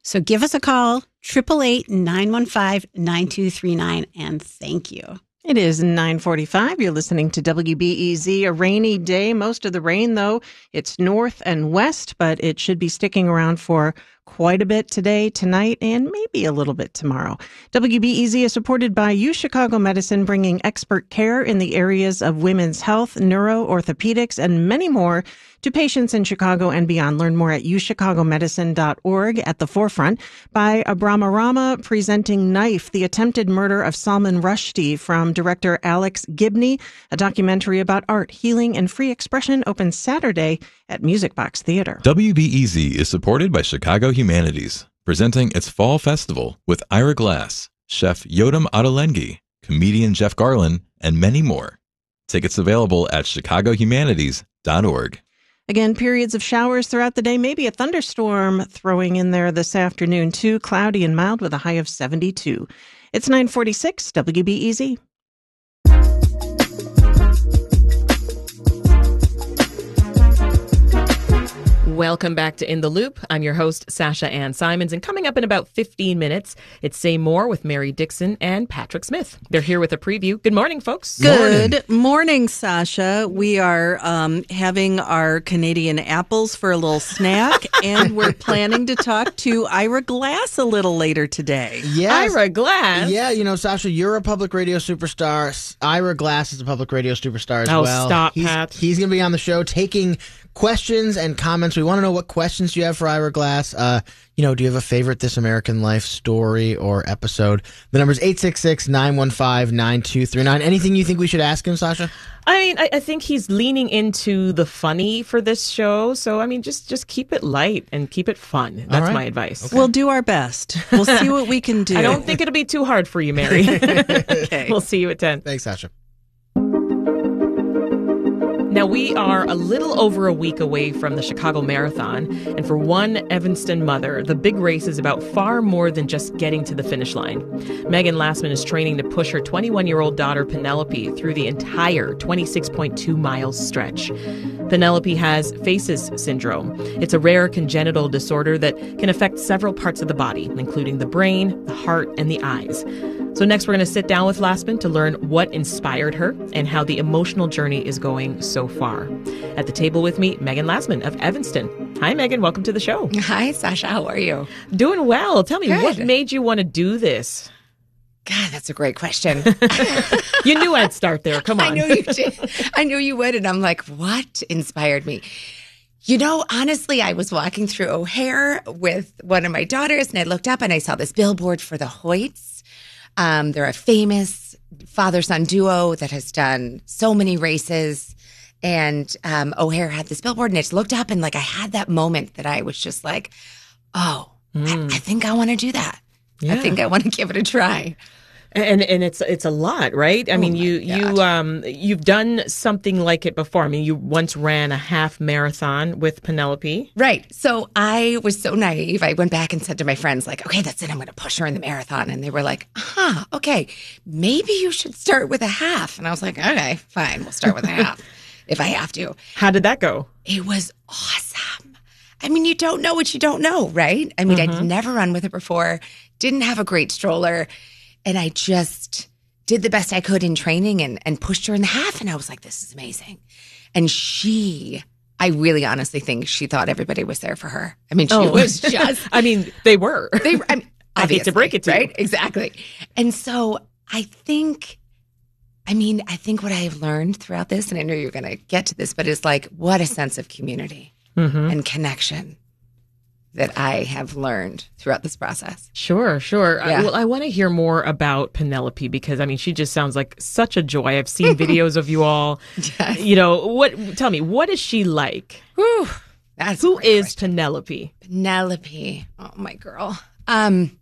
So give us a call, eight eight eight, nine one five, nine two three nine, and thank you. It is nine forty-five. You're listening to W B E Z, a rainy day. Most of the rain, though, it's north and west, but it should be sticking around for quite a bit today, tonight, and maybe a little bit tomorrow. W B E Z is supported by U Chicago Medicine, bringing expert care in the areas of women's health, neuro, orthopedics, and many more to patients in Chicago and beyond. Learn more at u chicago medicine dot org. At the forefront, by Abraham Rama, presenting Knife, the attempted murder of Salman Rushdie, from director Alex Gibney. A documentary about art, healing, and free expression opens Saturday at Music Box Theater. W B E Z is supported by Chicago Humanities, presenting its Fall Festival with Ira Glass, Chef Yotam Ottolenghi, comedian Jeff Garlin, and many more. Tickets available at chicago humanities dot org. Again, periods of showers throughout the day, maybe a thunderstorm throwing in there this afternoon too. Cloudy and mild with a high of seventy-two. It's nine forty-six, W B E Z. Welcome back to In the Loop. I'm your host, Sasha Ann Simons, and coming up in about fifteen minutes, it's Say More with Mary Dixon and Patrick Smith. They're here with a preview. Good morning, folks. Good morning, morning Sasha. We are um, having our Canadian apples for a little snack, and we're planning to talk to Ira Glass a little later today. Yes. Ira Glass? Yeah, you know, Sasha, you're a public radio superstar. Ira Glass is a public radio superstar as oh, well. Oh, stop, he's, Pat. He's going to be on the show taking questions and comments. We want to know what questions you have for Ira Glass. Uh, you know, do you have a favorite This American Life story or episode? The number is eight six six, nine one five, nine two three nine. Anything you think we should ask him, Sasha? I mean, I, I think he's leaning into the funny for this show. So, I mean, just, just keep it light and keep it fun. That's right. my advice. Okay. We'll do our best. We'll see what we can do. I don't think it'll be too hard for you, Mary. Okay. We'll see you at ten. Thanks, Sasha. Now, we are a little over a week away from the Chicago Marathon, and for one Evanston mother, the big race is about far more than just getting to the finish line. Megan Lassman is training to push her twenty-one-year-old daughter Penelope through the entire twenty-six point two miles stretch. Penelope has Faces syndrome. It's a rare congenital disorder that can affect several parts of the body, including the brain, the heart, and the eyes. So next, we're going to sit down with Lassman to learn what inspired her and how the emotional journey is going so far. At the table with me, Megan Lassman of Evanston. Hi, Megan. Welcome to the show. Hi, Sasha. How are you? Doing well. Tell me, Good. What made you want to do this? God, that's a great question. You knew I'd start there. Come on. I knew you did. I knew you would. And I'm like, what inspired me? You know, honestly, I was walking through O'Hare with one of my daughters, and I looked up and I saw this billboard for the Hoyts. Um, they're a famous father-son duo that has done so many races. And um, O'Hare had this billboard, and I just looked up, and like I had that moment that I was just like, oh, mm. I, I think I want to do that. Yeah. I think I want to give it a try. And and it's it's a lot, right? I oh mean, you God. you um you've done something like it before. I mean, you once ran a half marathon with Penelope, right? So I was so naive. I went back and said to my friends, like, "Okay, that's it. I'm going to push her in the marathon." And they were like, "Huh, okay, maybe you should start with a half." And I was like, "Okay, fine, we'll start with a half if I have to." How did that go? It was awesome. I mean, you don't know what you don't know, right? I mean, mm-hmm. I'd never run with her before. Didn't have a great stroller. And I just did the best I could in training and, and pushed her in the half. And I was like, this is amazing. And she, I really honestly think she thought everybody was there for her. I mean, she oh. was just. I mean, they were. They I, mean, I hate to break it to right? you. Exactly. And so I think, I mean, I think what I have learned throughout this, and I know you're going to get to this, but it's like, what a sense of community mm-hmm. and connection that I have learned throughout this process. Sure, sure. Yeah. I, well, I want to hear more about Penelope because, I mean, she just sounds like such a joy. I've seen videos of you all. Yes. You know, what? Tell me, what is she like? Whew, that's Who is question. Penelope? Penelope. Oh, my girl. Um,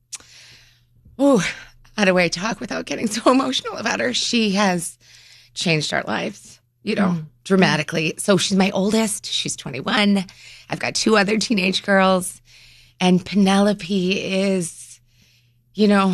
ooh, how do I talk without getting so emotional about her? She has changed our lives, you know, mm. dramatically. So she's my oldest. She's twenty-one. I've got two other teenage girls. And Penelope is, you know,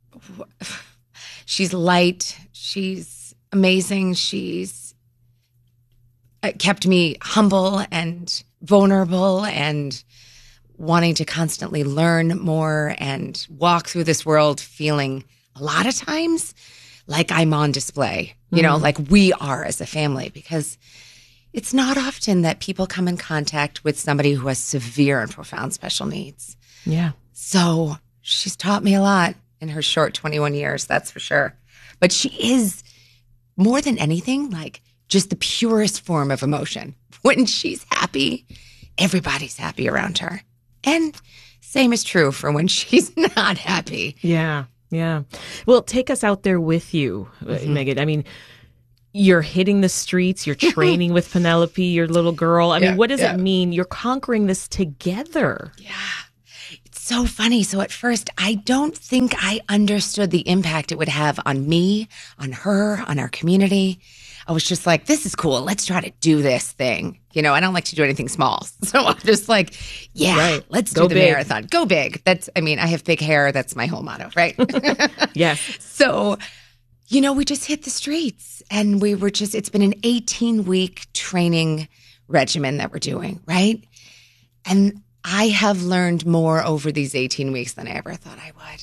she's light. She's amazing. She's kept me humble and vulnerable and wanting to constantly learn more and walk through this world feeling a lot of times like I'm on display, you know, Mhm. like we are as a family, because it's not often that people come in contact with somebody who has severe and profound special needs. Yeah. So she's taught me a lot in her short twenty-one years, that's for sure. But she is, more than anything, like just the purest form of emotion. When she's happy, everybody's happy around her. And same is true for when she's not happy. Yeah. Yeah. Well, take us out there with you, Mhm. Megan. I mean, you're hitting the streets, you're training with Penelope, your little girl. I Yeah, mean, what does yeah. it mean? You're conquering this together. It's so funny. So at first, I don't think I understood the impact it would have on me, on her, on our community. I was just like, this is cool. Let's try to do this thing. You know, I don't like to do anything small. So I'm just like, yeah, Right. let's Go do the big. marathon. Go big. That's, I mean, I have big hair. That's my whole motto, right? Yes. So, you know, we just hit the streets and we were just, it's been an eighteen week training regimen that we're doing, right? And I have learned more over these eighteen weeks than I ever thought I would.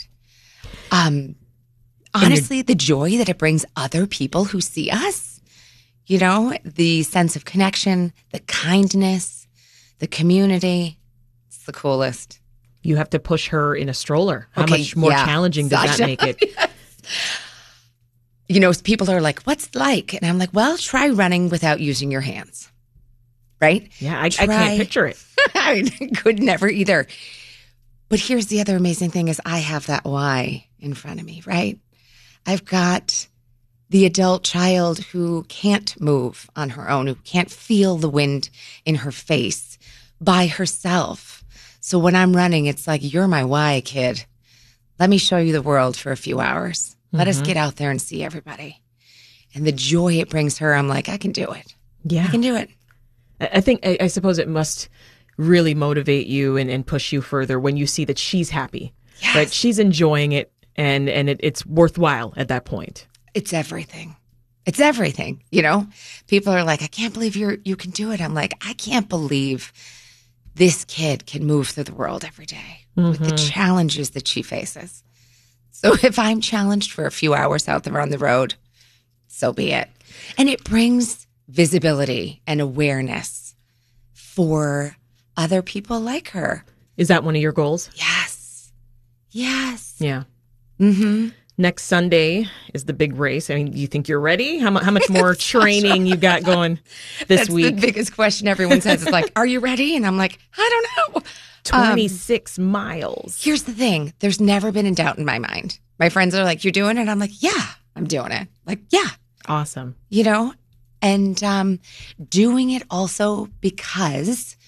Um, honestly, the joy that it brings other people who see us, you know, the sense of connection, the kindness, the community, it's the coolest. You have to push her in a stroller. How Okay, much more yeah, challenging does Sasha. that make it? You know, people are like, what's it like? And I'm like, well, try running without using your hands. Right? Yeah, I, I Try- can't picture it. I could never either. But here's the other amazing thing is I have that why in front of me, right? I've got the adult child who can't move on her own, who can't feel the wind in her face by herself. So when I'm running, it's like, you're my why, kid. Let me show you the world for a few hours. Let us Mhm. get out there and see everybody. And the joy it brings her, I'm like, I can do it. Yeah. I can do it. I I think, I, I suppose it must really motivate you and, and push you further when you see that she's happy, right? She's enjoying it and, and it, it's worthwhile at that point. It's everything. It's everything. You know, people are like, I can't believe you're, you can do it. I'm like, I can't believe this kid can move through the world every day with the Mhm. challenges that she faces. So if I'm challenged for a few hours out there on the road, so be it. And it brings visibility and awareness for other people like her. Is that one of your goals? Yes. Yes. Yeah. Mm-hmm. Next Sunday is the big race. I mean, do you think you're ready? How, mu- how much more training you got going this That's week? the biggest question everyone says. It's like, are you ready? And I'm like, I don't know. twenty-six miles. Here's the thing. There's never been a doubt in my mind. My friends are like, you're doing it? I'm like, yeah, I'm doing it. Like, yeah. Awesome. You know? And um, doing it also because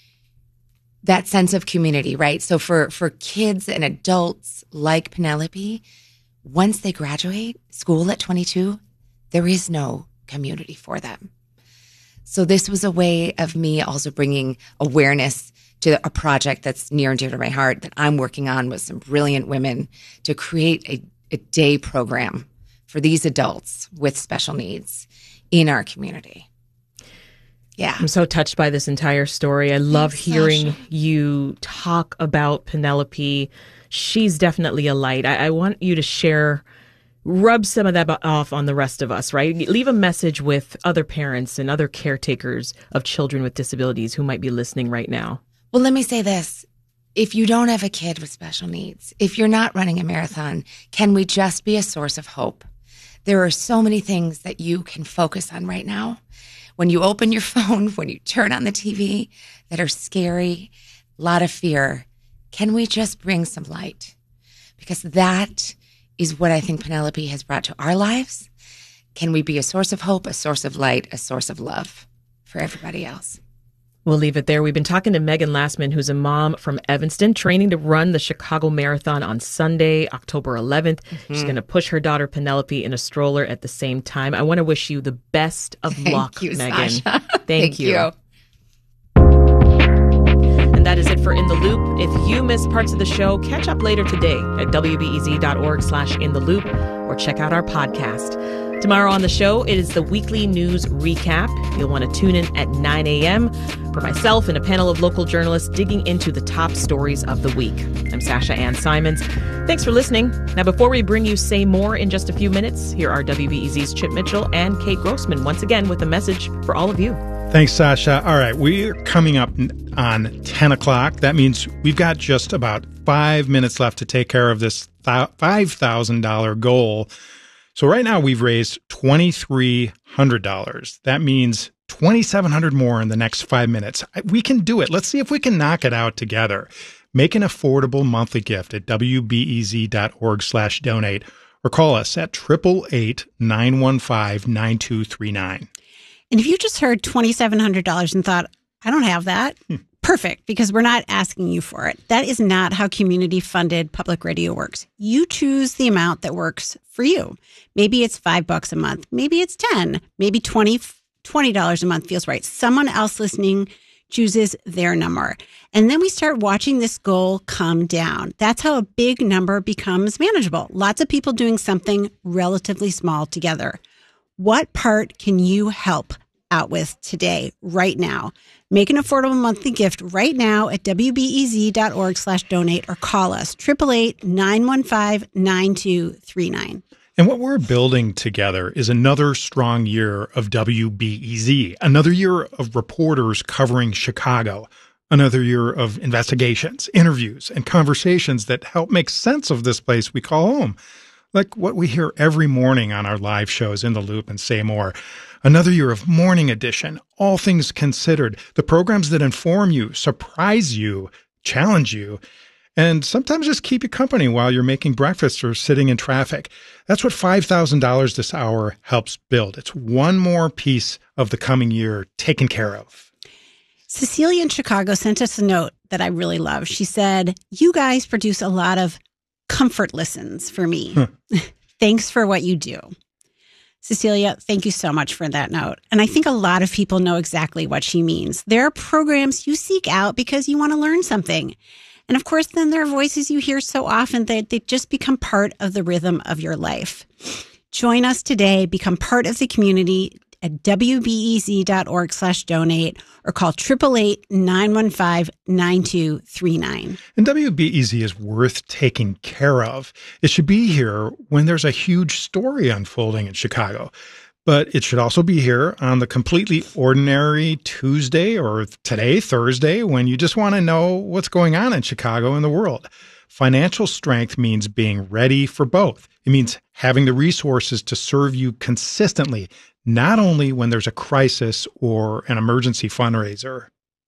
that sense of community, right? So for, for kids and adults like Penelope, once they graduate school at twenty-two, there is no community for them. So this was a way of me also bringing awareness to a project that's near and dear to my heart that I'm working on with some brilliant women to create a, a day program for these adults with special needs in our community. Yeah. I'm so touched by this entire story. I love Thanks, hearing Sasha. you talk about Penelope. She's definitely a light. I, I want you to share, rub some of that off on the rest of us, right? Leave a message with other parents and other caretakers of children with disabilities who might be listening right now. Well, let me say this. If you don't have a kid with special needs, if you're not running a marathon, can we just be a source of hope? There are so many things that you can focus on right now. When you open your phone, when you turn on the T V, that are scary, a lot of fear. Can we just bring some light? Because that is what I think Penelope has brought to our lives. Can we be a source of hope, a source of light, a source of love for everybody else? We'll leave it there. We've been talking to Megan Lastman, who's a mom from Evanston, training to run the Chicago Marathon on Sunday, October eleventh. Mm-hmm. She's going to push her daughter Penelope in a stroller at the same time. I want to wish you the best of Thank luck, you, Megan. Sasha. Thank, Thank you. you. And And that is it for In the Loop. If you missed parts of the show, catch up later today at W B E Z dot org slash in the loop or check out our podcast. Tomorrow on the show, it is the weekly news recap. You'll want to tune in at nine a.m. for myself and a panel of local journalists digging into the top stories of the week. I'm Sasha Ann Simons. Thanks for listening. Now, before we bring you Say More in just a few minutes, here are W B E Z's Chip Mitchell and Kate Grossman once again with a message for all of you. Thanks, Sasha. All right, we're coming up on ten o'clock. That means we've got just about five minutes left to take care of this five thousand dollars goal. So right now we've raised two thousand three hundred dollars. That means two thousand seven hundred dollars more in the next five minutes. We can do it. Let's see if we can knock it out together. Make an affordable monthly gift at W B E Z dot org slash donate or call us at eight eight eight, nine one five, nine two three nine. And if you just heard two thousand seven hundred dollars and thought, I don't have that, hmm. perfect, because we're not asking you for it. That is not how community-funded public radio works. You choose the amount that works for you. Maybe it's five bucks a month. Maybe it's ten. Maybe twenty, twenty dollars a month feels right. Someone else listening chooses their number. And then we start watching this goal come down. That's how a big number becomes manageable. Lots of people doing something relatively small together. What part can you help out with today, right now? Make an affordable monthly gift right now at W B E Z dot org slash donate or call us eight eight eight, nine one five, nine two three nine. And what we're building together is another strong year of W B E Z, another year of reporters covering Chicago, another year of investigations, interviews, and conversations that help make sense of this place we call home, like what we hear every morning on our live shows In the Loop and Say More. Another year of Morning Edition, All Things Considered, the programs that inform you, surprise you, challenge you, and sometimes just keep you company while you're making breakfast or sitting in traffic. That's what five thousand dollars this hour helps build. It's one more piece of the coming year taken care of. Cecilia in Chicago sent us a note that I really love. She said, you guys produce a lot of comfort listens for me. Huh. Thanks for what you do. Cecilia, thank you so much for that note. And I think a lot of people know exactly what she means. There are programs you seek out because you want to learn something. And of course, then there are voices you hear so often that they just become part of the rhythm of your life. Join us today, become part of the community at W B E Z dot org slash donate or call eight eight eight, nine one five, nine two three nine. And W B E Z is worth taking care of. It should be here when there's a huge story unfolding in Chicago. But it should also be here on the completely ordinary Tuesday or today, Thursday, when you just want to know what's going on in Chicago and the world. Financial strength means being ready for both. It means having the resources to serve you consistently, not only when there's a crisis or an emergency fundraiser.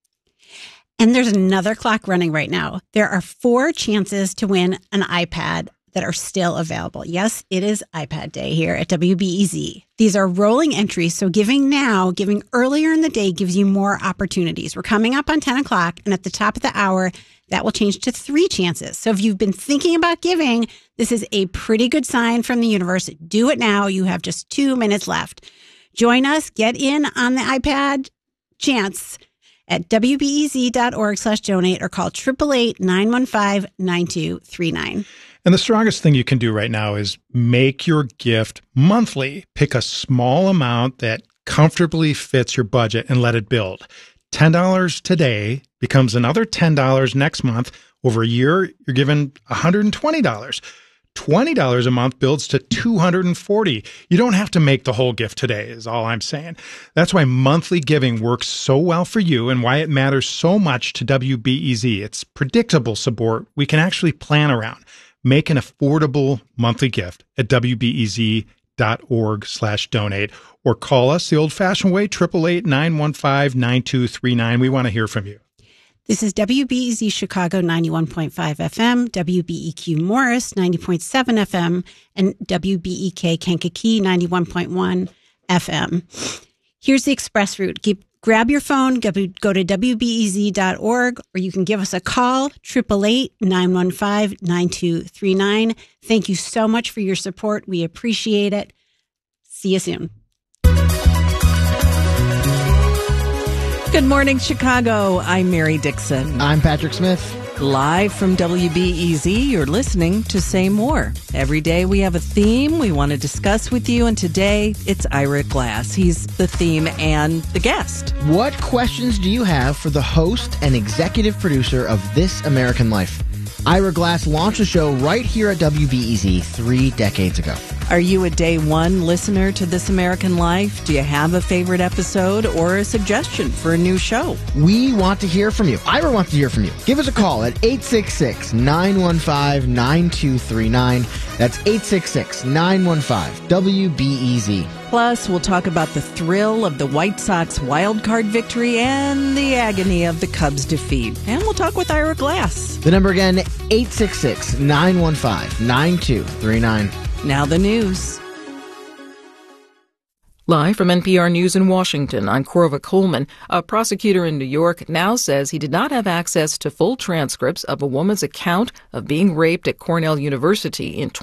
And there's another clock running right now. There are four chances to win an iPad that are still available. Yes, it is iPad Day here at W B E Z. These are rolling entries, so giving now, giving earlier in the day gives you more opportunities. We're coming up on ten o'clock, and at the top of the hour, that will change to three chances. So if you've been thinking about giving, this is a pretty good sign from the universe. Do it now. You have just two minutes left. Join us. Get in on the iPad chance at W B E Z dot org slash donate or call eight eight eight, nine one five, nine two three nine. And the strongest thing you can do right now is make your gift monthly. Pick a small amount that comfortably fits your budget and let it build. ten dollars today becomes another ten dollars next month. Over a year, you're given one hundred twenty dollars. twenty dollars a month builds to two hundred forty dollars. You don't have to make the whole gift today, is all I'm saying. That's why monthly giving works so well for you and why it matters so much to W B E Z. It's predictable support we can actually plan around. Make an affordable monthly gift at W B E Z dot org slash donate or call us the old-fashioned way, eight eight eight, nine one five, nine two three nine. We want to hear from you. This is W B E Z Chicago ninety-one point five F M, W B E Q Morris ninety point seven F M, and W B E K Kankakee ninety-one point one F M. Here's the express route. Keep, grab your phone, go, go to W B E Z dot org, or you can give us a call, eight eight eight, nine one five, nine two three nine. Thank you so much for your support. We appreciate it. See you soon. Good morning, Chicago. I'm Mary Dixon. I'm Patrick Smith. Live from W B E Z, you're listening to Say More. Every day we have a theme we want to discuss with you, and today it's Ira Glass. He's the theme and the guest. What questions do you have for the host and executive producer of This American Life? Ira Glass launched the show right here at W B E Z three decades ago. Are you a day one listener to This American Life? Do you have a favorite episode or a suggestion for a new show? We want to hear from you. Ira wants to hear from you. Give us a call at eight six six, nine one five, nine two three nine. That's eight six six, nine one five, W B E Z. Plus, we'll talk about the thrill of the White Sox wild card victory and the agony of the Cubs' defeat. And we'll talk with Ira Glass. The number again, eight six six, nine one five, nine two three nine. Now the news. Live from N P R News in Washington, I'm Corva Coleman. A prosecutor in New York now says he did not have access to full transcripts of a woman's account of being raped at Cornell University in